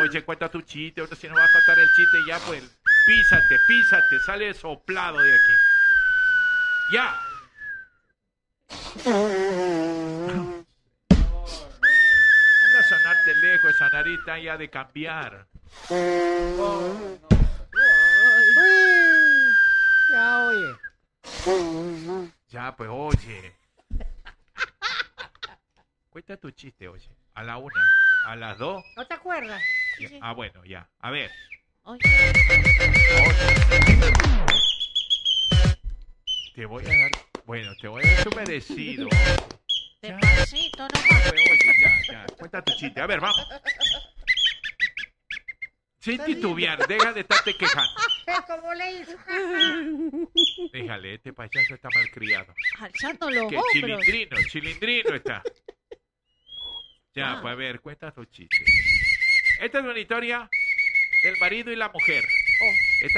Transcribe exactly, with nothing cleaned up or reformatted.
Oye, cuenta tu chiste, ahora si no vas a contar el chiste ya, pues, písate, písate, sale soplado de aquí. Ya. Anda a sonarte lejos, esa nariz está ya de cambiar. Ya, oye. Ya, pues, oye. Cuenta tu chiste, oye. A la una, a las dos. ¿No te acuerdas? Ya. Ah, bueno, ya. A ver. Oye. Te voy a dar... Bueno, te voy a dar tu merecido. Despacito, no Ah, pues, oye, ya, ya. Cuenta tu chiste. A ver, vamos. Sin titubear, deja de estarte quejando. ¿Cómo le hizo? Déjale, este payaso está malcriado. Alzando los Que hombros. chilindrino, chilindrino está. Ya, Ah. pues a ver, cuenta tu chiste. Esta es una historia del marido y la mujer. Oh. Está